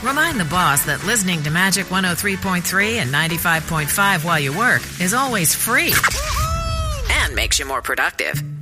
Remind the boss that listening to Magic 103.3 and 95.5 while you work is always free and makes you more productive.